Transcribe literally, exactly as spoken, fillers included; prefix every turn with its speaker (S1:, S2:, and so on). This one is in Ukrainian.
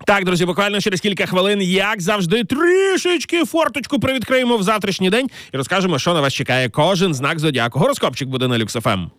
S1: Так, друзі, буквально через кілька хвилин, як завжди, трішечки форточку привідкриємо в завтрашній день і розкажемо, що на вас чекає кожен знак зодіаку. Гороскопчик буде на Люкс еф ем.